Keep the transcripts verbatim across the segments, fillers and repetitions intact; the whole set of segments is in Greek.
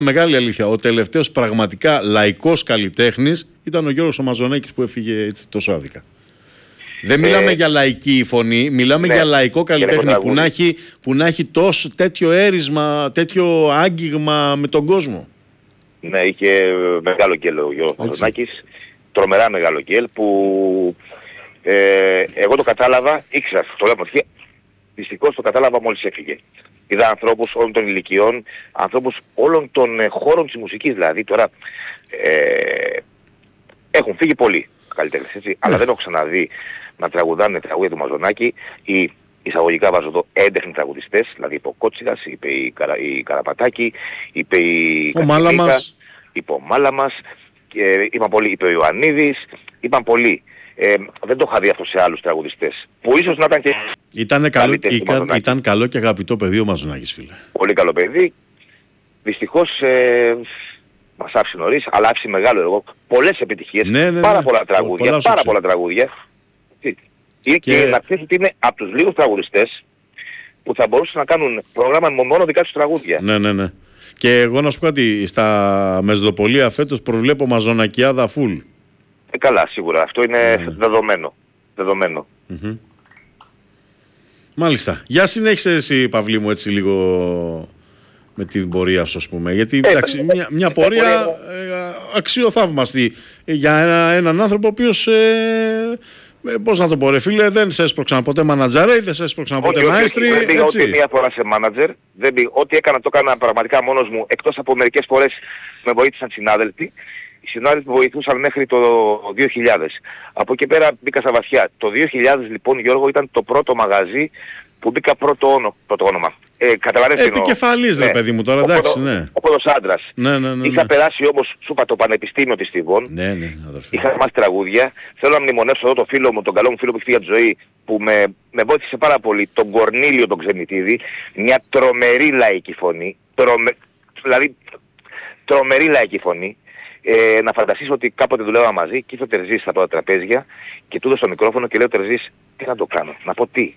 Μεγάλη αλήθεια. Ο τελευταίος πραγματικά λαϊκός καλλιτέχνης ήταν ο Γιώργος ο Μαζονάκης που έφυγε έτσι τόσο άδικα. Δεν μιλάμε ε, για λαϊκή φωνή, μιλάμε ναι, για λαϊκό καλλιτέχνη που να, έχει, που να έχει τόσο τέτοιο έρισμα, τέτοιο άγγιγμα με τον κόσμο. Ναι, είχε μεγάλο γκέλ ο Γιώργος Μαζονάκης, τρομερά μεγάλο γκέλ που ε, εγώ το κατάλαβα, ήξερα το λέω από αρχή, δυστυχώς το κατάλαβα μόλις έφυγε. Είδα ανθρώπους όλων των ηλικιών, ανθρώπους όλων των ε, χώρων της μουσικής δηλαδή. Τώρα ε, έχουν φύγει πολλοί καλλιτέχνες, έτσι, αλλά δεν έχω ξαναδεί να τραγουδάνε τραγούδια του Μαζονάκη ή εισαγωγικά βάζω εδώ έντεχνοι τραγουδιστές, δηλαδή είπε ο Κότσιρας, είπε η, Καρα, η Καραπατάκη, είπε η ο Μάλαμας, είπε ο Μάλαμας, ε, είπαν πολλοί, είπε ο Ιωαννίδης, είπαν πολλοί. Ε, δεν το είχα δει αυτό σε άλλους τραγουδιστές. Που ίσως να ήταν και... Ήταν καλό, ήταν, ήταν καλό και αγαπητό παιδί ο Μαζονάκης, φίλε. Πολύ καλό παιδί. Δυστυχώς ε, μας άφησε νωρίς, αλλά άφησε μεγάλο έργο. Πολλές επιτυχίες, ναι, ναι, ναι. πάρα πολλά τραγούδια, πολλά πάρα πολλά τραγούδια. Και, και να ξέρεις ότι είναι από τους λίγους τραγουδιστές που θα μπορούσαν να κάνουν πρόγραμμα με μόνο δικά τους τραγούδια. Ναι, ναι, ναι. Και εγώ να σου πω κάτι, στα Μεσδοπολία φέτος προβλέπω Μαζονακιάδα φουλ. Ε, καλά, σίγουρα. Αυτό είναι mm. δεδομένο. δεδομένο. Mm-hmm. Μάλιστα. Για συνέχισε εσύ, Παυλή μου, έτσι λίγο με την πορεία σου, ας πούμε. Γιατί ε, εντάξει, μια, μια πορεία ε, αξιοθαύμαστη για ένα, έναν άνθρωπο ο οποίος, ε, ε, πώς να το πω ρε φίλε, δεν σε έσπρωξαν ποτέ μανατζαρέι, δεν σε έσπρωξαν ποτέ μαέστρι. Δεν πήγα ούτε μία φορά σε μάνατζερ. Ό,τι έκανα το έκανα πραγματικά μόνος μου, εκτός από μερικές φορές με βοήθησαν συνάδελφοι. Οι συνάδελφοι που βοηθούσαν μέχρι το δύο χιλιάδες. Από εκεί πέρα μπήκα στα βαθιά. Το δύο χιλιάδες λοιπόν, Γιώργο, ήταν το πρώτο μαγαζί που μπήκα πρώτο, όνο, πρώτο όνομα. Ε, καταλαβαίνετε. Επικεφαλής ρε ναι. παιδί μου τώρα, εντάξει, ναι. Ο πρώτος άντρας. Ναι, ναι, ναι, είχα ναι. περάσει όμως, σου είπα, το Πανεπιστήμιο της Τιβών. Ναι, ναι, αδερφέ. Είχα μάθει τραγούδια. Θέλω να μνημονεύσω εδώ το φίλο μου, τον καλό μου φίλο που έχει φύγει από τη ζωή, που με, με βοήθησε πάρα πολύ, τον Κορνήλιο τον Ξενιτίδη. Μια τρομερή λαϊκή φωνή. Τρομε... Δηλαδή, τρομερή λαϊκή φωνή. Ε, να φανταστείς ότι κάποτε δουλεύαμε μαζί και ήρθε ο Τερζής στα πρώτα τραπέζια και του έδωσε το μικρόφωνο και λέει ο Τερζής, τι να το κάνω, να πω τι.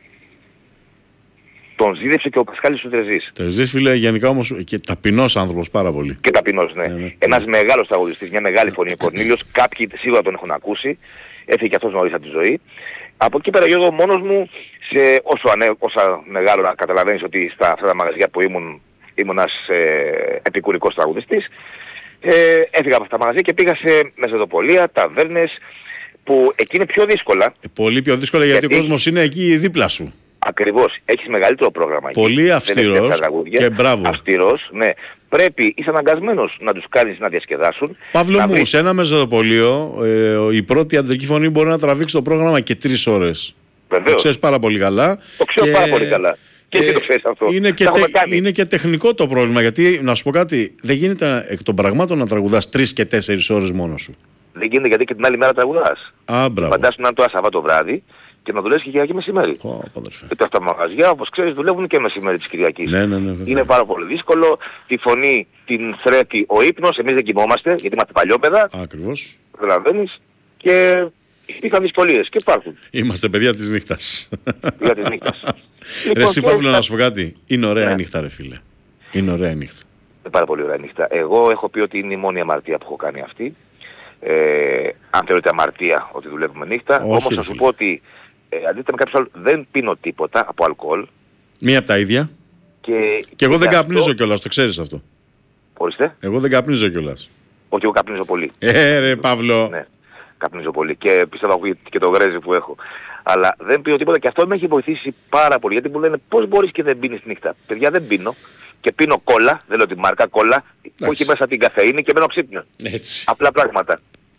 Τον ζήτησε και ο Πασχάλης ο Τερζής. Τερζής φίλε γενικά όμως και ταπεινός άνθρωπος πάρα πολύ. Και ταπεινός, ναι. ναι, ναι. Ένας μεγάλος τραγουδιστής, μια μεγάλη φωνή ο Κορνήλιος, κάποιοι σίγουρα τον έχουν ακούσει, έφυγε και αυτός νωρίς από τη ζωή. Από εκεί πέρα Γιώργο μόνος μου, σε όσο ανέ, όσα μεγάλο να καταλαβαίνεις ότι στα αυτά τα μαγαζιά που ήμουν, ήμουν ένας ε, επικουρικός τραγουδιστής. Ε, έφυγα από αυτά τα μαγαζιά και πήγα σε μεσοδοπολία, ταβέρνες, που εκεί είναι πιο δύσκολα. Ε, πολύ πιο δύσκολα γιατί, γιατί ο κόσμος είναι εκεί δίπλα σου. Ακριβώς. Έχεις μεγαλύτερο πρόγραμμα εκεί. Πολύ αυστηρός και μπράβο. Αυστηρός, ναι. Πρέπει, είσαι αναγκασμένος να τους κάνεις να διασκεδάσουν. Παύλο μου, βρεις... σε ένα μεσοδοπολείο ε, η πρώτη αντρική φωνή μπορεί να τραβήξει το πρόγραμμα και τρεις ώρες. Βεβαίως. Το ξέρεις πάρα πολύ καλά. Το ξέρω και... πάρα πολύ καλά. Και εσύ το ξέρεις αυτό. Είναι και, τε, είναι και τεχνικό το πρόβλημα. Γιατί, να σου πω κάτι, δεν γίνεται εκ των πραγμάτων να τραγουδάς τρεις και τέσσερις ώρες μόνος σου. Δεν γίνεται γιατί και την άλλη μέρα τραγουδάς. Α, μπράβο. Φαντάσου να είναι το Σαββάτο βράδυ και να δουλεύεις και Κυριακή μεσημέρι. Oh, γιατί αυτά τα μαγαζιά, όπως ξέρεις, δουλεύουν και μεσημέρι της Κυριακής. Ναι, ναι, ναι, είναι πάρα πολύ δύσκολο. Τη φωνή την θρέφει ο ύπνος. Εμείς δεν κοιμόμαστε γιατί είμαστε παλιόπαιδα. Ακριβώς. Καταλαβαίνεις. Και υπήρχαν δυσκολίες και υπάρχουν. Είμαστε παιδιά της νύχτας. Παιδιά της νύχτας. Λοιπόν, ρε εσύ Παύλο να σου πω κάτι. Είναι ωραία ναι. νύχτα ρε φίλε. Είναι ωραία νύχτα. Είναι πάρα πολύ ωραία νύχτα. Εγώ έχω πει ότι είναι η μόνη αμαρτία που έχω κάνει αυτή. Ε, αν θεωρείται αμαρτία ότι δουλεύουμε νύχτα. Όχι, όμως θα σου πω ότι ε, αντίθετα με κάποιους άλλους δεν πίνω τίποτα από αλκοόλ. Μία από τα ίδια. Και, και εγώ δεν αυτό... καπνίζω κιόλας, το ξέρεις αυτό. Ορίστε. Εγώ δεν καπνίζω κιόλας. Όχι, εγώ καπνίζω πολύ. Ε, ρε Παύλο. Ναι, καπνίζω πολύ και πιστεύω και το γρέζι που έχω. Αλλά δεν πίνω τίποτα και αυτό με έχει βοηθήσει πάρα πολύ. Γιατί μου λένε πώς μπορείς και δεν πίνεις νύχτα. Παιδιά δεν πίνω. Και πίνω κόλλα, δεν λέω τη μάρκα, κόλλα, που έχει μέσα την καφεΐνη και μένω ξύπνιο. Έτσι. Απλά πράγματα.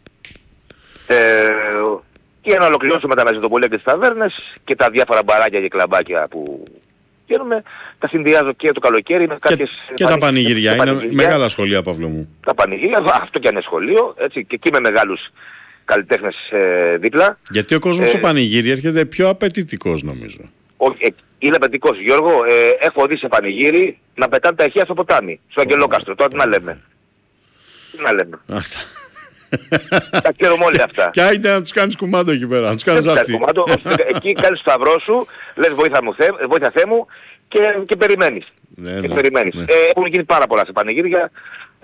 Ε, και να ολοκληρώσω με τα μεσοδοπολία και τις ταβέρνες και τα διάφορα μπαράκια και κλαμπάκια που γίνονται. Τα συνδυάζω και το καλοκαίρι με κάποιες... Και, και τα πανηγυριά, είναι πανηγυριά. Μεγάλα σχολεία, Παύλο μου. Τα πανηγυριά, αυτό και αν είναι σχολείο, έτσι, και εκεί με μεγάλους καλλιτέχνες ε, δίπλα. Γιατί ο κόσμος ε, στο πανηγύρι έρχεται πιο απαιτητικός νομίζω. Όχι, ε, είναι απαιτητικός Γιώργο, ε, έχω δει σε πανηγύρι να πετάνε τα ηχεία στο ποτάμι, στο Αγγελόκαστρο, τώρα τι να λέμε. Τι να λέμε. Άστα. Τα ξέρουμε όλοι αυτά. Και άιντε να τους κάνεις κουμάντο εκεί πέρα, να τους κάνεις αυτή. Εκεί κάνεις το σταυρό σου, λες βοήθεια, μου, βοήθεια Θεέ μου και, και περιμένεις. Ναι, και ναι, περιμένεις. ναι. Ε, έχουν γίνει πάρα πολλά σε πανηγύρια.